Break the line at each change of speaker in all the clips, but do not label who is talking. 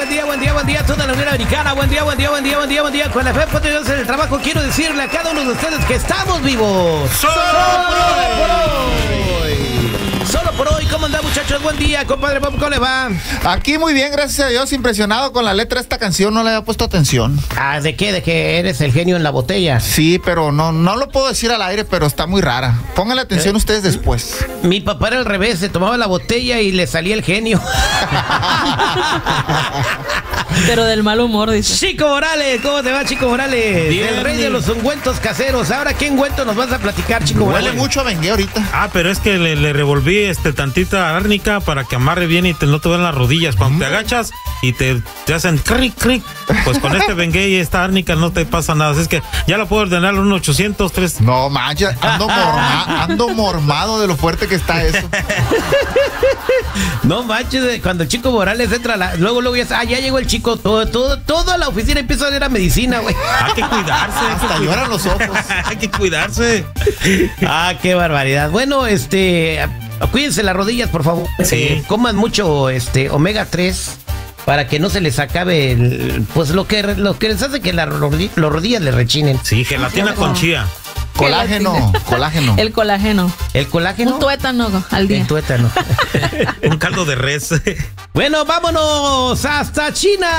buen día a toda la Unión Americana. Buen día. Con la fe poderosa en el trabajo, quiero decirle a cada uno de ustedes que estamos vivos. Solo por hoy. ¿Cómo andan, muchachos? Buen día, compadre Bob, ¿cómo le va?
Aquí muy bien, gracias a Dios, impresionado con la letra de esta canción, no le había puesto atención.
Ah, ¿de qué? ¿De que eres el genio en la botella?
Sí, pero no lo puedo decir al aire, pero está muy rara. Pónganle atención ustedes después.
Mi papá era al revés, se tomaba la botella y le salía el genio.
Pero del mal humor, dice.
Chico Morales, ¿cómo te va, Chico Morales?
Bien,
el rey de los ungüentos caseros. Ahora, ¿qué ungüento nos vas a platicar, Chico Morales?
Huele mucho a Bengué ahorita.
Ah, pero es que le revolví tantita árnica para que amarre bien y no te vean las rodillas. Cuando te agachas y te hacen cric, cric, pues con este Bengué y esta árnica no te pasa nada. Así es que ya la puedo ordenar un 803.
No manches, ando mormado de lo fuerte que está eso.
No manches, cuando el Chico Morales entra, luego ya llegó el chico, toda la oficina empieza a oler a medicina, güey.
Hay que cuidarse.
Hasta lloran los ojos.
Hay que cuidarse.
Ah, qué barbaridad. Bueno, cuídense las rodillas, por favor.
Sí.
Coman mucho omega 3 para que no se les acabe lo que les hace que las rodillas les rechinen.
Sí, gelatina con chía.
Colágeno.
El colágeno.
¿El colágeno?
Un tuétano al día.
El tuétano.
Un caldo de res.
Bueno, vámonos hasta China.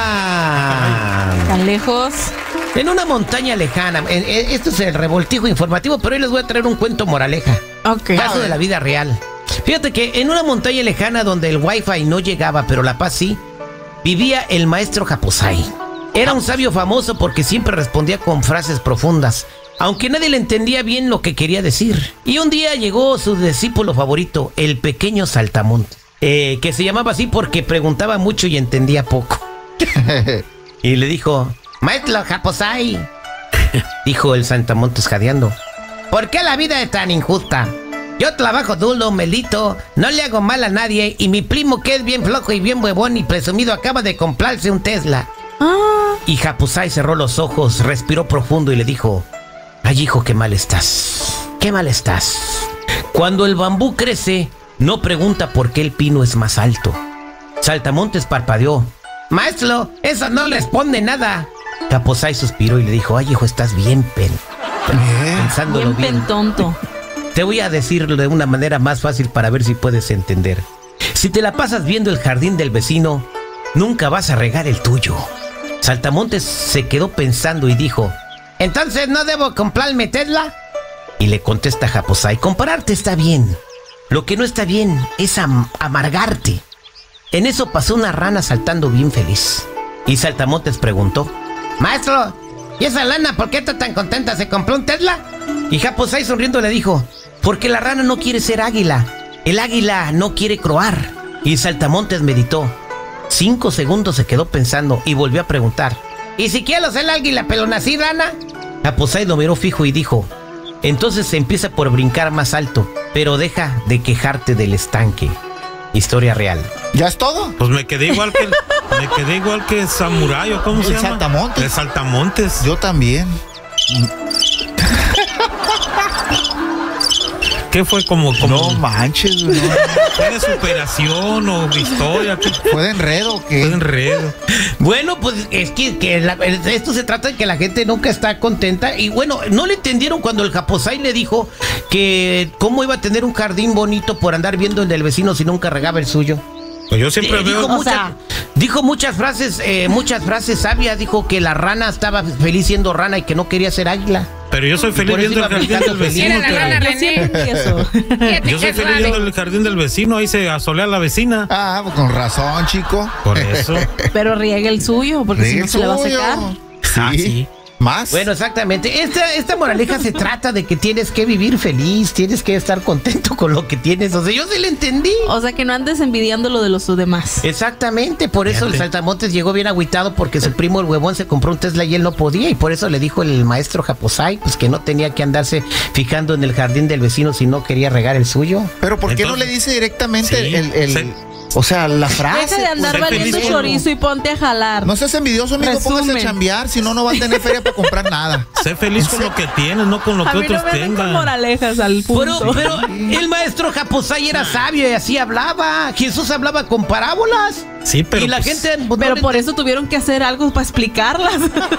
Tan lejos.
En una montaña lejana. Esto es el revoltijo informativo, pero hoy les voy a traer un cuento moraleja.
Ok.
Caso de la vida real. Fíjate que en una montaña lejana donde el wifi no llegaba, pero la paz sí, vivía el maestro Japosai. Era un sabio famoso porque siempre respondía con frases profundas, aunque nadie le entendía bien lo que quería decir. Y un día llegó su discípulo favorito, el pequeño Saltamontes, que se llamaba así porque preguntaba mucho y entendía poco. Y le dijo: maestro Japosai, dijo el Saltamontes jadeando, ¿por qué la vida es tan injusta? Yo trabajo duro, melito, no le hago mal a nadie, y mi primo, que es bien flojo y bien huevón y presumido, acaba de comprarse un Tesla. Y Japosai cerró los ojos, respiró profundo y le dijo: ay, hijo, qué mal estás. Cuando el bambú crece, no pregunta por qué el pino es más alto. Saltamontes parpadeó: maestro, eso no responde nada. Japosai suspiró y le dijo: ay, hijo, estás bien pensándolo bien.
Tonto.
Te voy a decirlo de una manera más fácil para ver si puedes entender. Si te la pasas viendo el jardín del vecino, nunca vas a regar el tuyo. Saltamontes se quedó pensando y dijo: ¿entonces no debo comprarme Tesla? Y le contesta Japosai: compararte está bien. Lo que no está bien es amargarte. En eso pasó una rana saltando bien feliz. Y Saltamontes preguntó: maestro, ¿y esa lana por qué está tan contenta? ¿Se compró un Tesla? Y Japosai sonriendo le dijo: porque la rana no quiere ser águila. El águila no quiere croar. Y Saltamontes meditó. 5 segundos se quedó pensando y volvió a preguntar: ¿y si quiero ser águila pero nací rana? Japosai lo miró fijo y dijo: entonces se empieza por brincar más alto, pero deja de quejarte del estanque. Historia real.
¿Ya es todo?
Pues me quedé igual que Samurai, ¿o cómo se llama?
Saltamontes.
El Saltamontes.
Yo también.
¿Qué fue como?
No manches, no.
¿Fue de superación o de historia?
¿Fue de enredo o qué?
Fue de enredo.
Bueno, pues es que esto se trata de que la gente nunca está contenta. Y bueno, no le entendieron cuando el Japosai le dijo que cómo iba a tener un jardín bonito por andar viendo el del vecino si nunca regaba el suyo.
Pues yo siempre veo.
Dijo muchas frases sabias. Dijo que la rana estaba feliz siendo rana y que no quería ser águila.
Pero yo soy feliz viendo el jardín del vecino.
Yo siempre empiezo.
Yo soy feliz viendo el jardín del vecino. Ahí se asolea la vecina.
Ah, pues con razón, chico.
Por eso.
Pero riega el suyo, porque si no se le va a secar.
Sí.
¿Más?
Bueno, exactamente. Esta moraleja se trata de que tienes que vivir feliz, tienes que estar contento con lo que tienes. O sea, yo sí le entendí.
O sea, que no andes envidiando lo de los demás.
Exactamente, por eso el Saltamontes llegó bien agüitado porque su primo el huevón se compró un Tesla y él no podía, y por eso le dijo el maestro Japosai pues que no tenía que andarse fijando en el jardín del vecino si no quería regar el suyo.
Pero ¿por qué no le dice directamente O sea, la frase.
Deja de andar
pues,
valiendo
feliz
chorizo y ponte a jalar.
No seas envidioso, amigo, póngase a
Resumen.
chambear, si no, no va a tener feria para comprar nada.
Sé feliz con lo que tienes, no con lo
A
que
mí no
otros
me ven con
tengan.
moralejas al punto.
Pero el maestro Japosai era sabio y así hablaba. Jesús hablaba con parábolas.
Sí, pero
y la
pues,
gente... pues,
Pero
no
por
le-
eso tuvieron que hacer algo para explicarlas.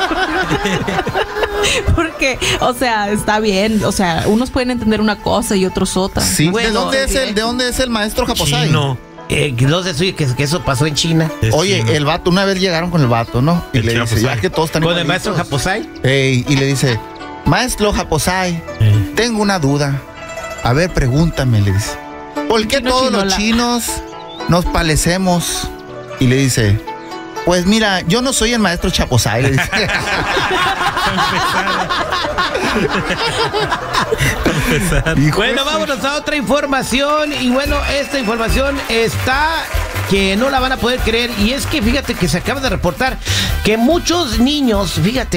Porque, o sea, está bien. O sea, unos pueden entender una cosa y otros otra.
Sí,
Bueno,
¿de dónde es el maestro Japosai?
chino.
no sé si que eso pasó en China.
Es
Oye,
chino.
el vato, una vez llegaron con el vato, ¿no? Y
El
le dice,
Japosai.
ya que todos están
Con el
igualitos.
maestro Japosai.
Y le dice, maestro Japosai, tengo una duda. A ver, pregúntame, le dice. ¿Por qué
Chino
todos los
chinola.
chinos nos palecemos? Y le dice, pues mira, yo no soy el maestro Japosai, le dice. Hijo
Bueno,
de-
vámonos a otra información. Y bueno, esta información está que no la van a poder creer. Y es que fíjate que se acaba de reportar que muchos niños,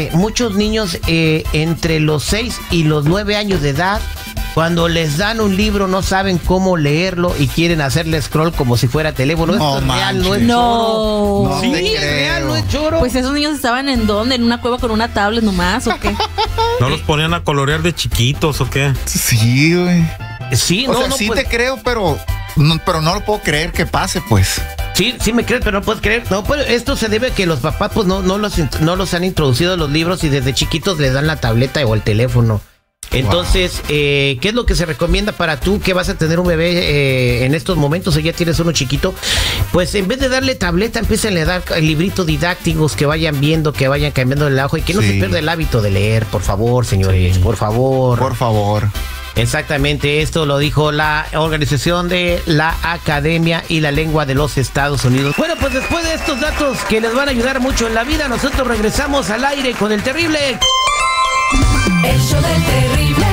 entre los 6 y los 9 años de edad, cuando les dan un libro no saben cómo leerlo y quieren hacerle scroll como si fuera teléfono.
No
Esto es real, no es
manches.
choro.
No.
No
Sí,
te
es real, no es choro.
Pues esos niños estaban en dónde? ¿En una cueva con una tablet nomás o qué?
¿No los ponían a colorear de chiquitos o qué?
Sí, güey.
sí,
O
no,
sea,
no,
sí
pues,
te creo, pero no lo puedo creer que pase, pues.
sí me crees, pero no puedes creer. No, pues esto se debe a que los papás pues no los han introducido a los libros y desde chiquitos les dan la tableta o el teléfono. Entonces, ¿qué es lo que se recomienda para tú que vas a tener un bebé en estos momentos o ya tienes uno chiquito? Pues en vez de darle tableta, empiecen a dar libritos didácticos que vayan viendo, que vayan cambiando el ajo y que no
Sí.
se pierda el hábito de leer, por favor, señores, por favor.
Por favor.
Exactamente, esto lo dijo la organización de la Academia y la Lengua de los Estados Unidos. Bueno, pues después de estos datos que les van a ayudar mucho en la vida, nosotros regresamos al aire con el terrible.
El show del terrible.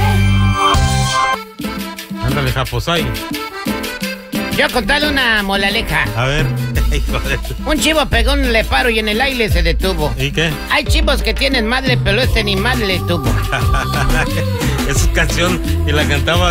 Ándale, Japosai.
Yo contarle una moraleja.
A ver. Hijo de-
Un chivo pegó un leparo y en el aire se detuvo.
¿Y qué?
Hay chivos que tienen madre, pero este ni madre le tuvo.
Esa canción y la cantaba